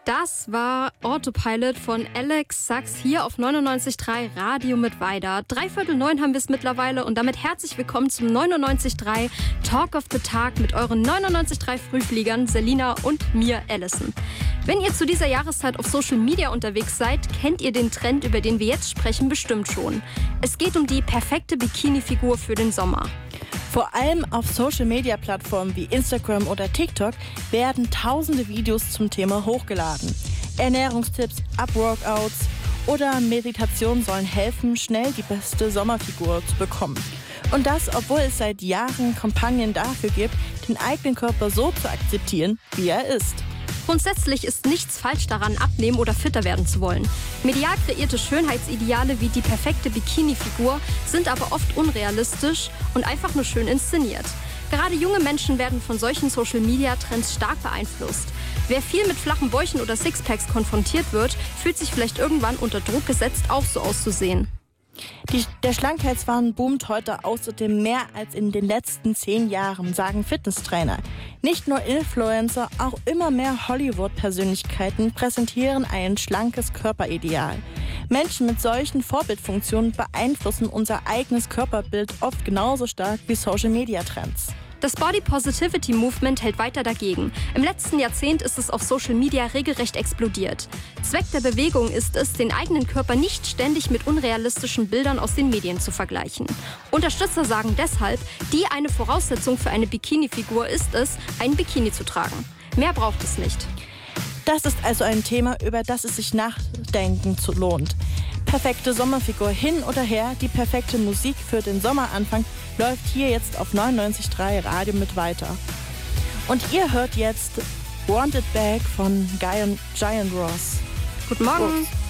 Das war Autopilot von Alex Sachs hier auf 99.3 Radio mit Weida. 8:45 haben wir es mittlerweile und damit herzlich willkommen zum 99.3 Talk of the Tag mit euren 99.3 Frühfliegern Selina und mir, Allison. Wenn ihr zu dieser Jahreszeit auf Social Media unterwegs seid, kennt ihr den Trend, über den wir jetzt sprechen, bestimmt schon. Es geht um die perfekte Bikini-Figur für den Sommer. Vor allem auf Social-Media-Plattformen wie Instagram oder TikTok werden tausende Videos zum Thema hochgeladen. Ernährungstipps, Up-Workouts oder Meditation sollen helfen, schnell die beste Sommerfigur zu bekommen. Und das, obwohl es seit Jahren Kampagnen dafür gibt, den eigenen Körper so zu akzeptieren, wie er ist. Grundsätzlich ist nichts falsch daran, abnehmen oder fitter werden zu wollen. Medial kreierte Schönheitsideale wie die perfekte Bikini-Figur sind aber oft unrealistisch und einfach nur schön inszeniert. Gerade junge Menschen werden von solchen Social-Media-Trends stark beeinflusst. Wer viel mit flachen Bäuchen oder Sixpacks konfrontiert wird, fühlt sich vielleicht irgendwann unter Druck gesetzt, auch so auszusehen. Der Schlankheitswahn boomt heute außerdem mehr als in den letzten 10 Jahren, sagen Fitnesstrainer. Nicht nur Influencer, auch immer mehr Hollywood-Persönlichkeiten präsentieren ein schlankes Körperideal. Menschen mit solchen Vorbildfunktionen beeinflussen unser eigenes Körperbild oft genauso stark wie Social-Media-Trends. Das Body Positivity Movement hält weiter dagegen. Im letzten Jahrzehnt ist es auf Social Media regelrecht explodiert. Zweck der Bewegung ist es, den eigenen Körper nicht ständig mit unrealistischen Bildern aus den Medien zu vergleichen. Unterstützer sagen deshalb, eine Voraussetzung für eine Bikini-Figur ist es, ein Bikini zu tragen. Mehr braucht es nicht. Das ist also ein Thema, über das es sich nachdenken lohnt. Perfekte Sommerfigur hin oder her, die perfekte Musik für den Sommeranfang läuft hier jetzt auf 99.3 Radio mit weiter. Und ihr hört jetzt Want It Back von Giant Ross. Guten Morgen.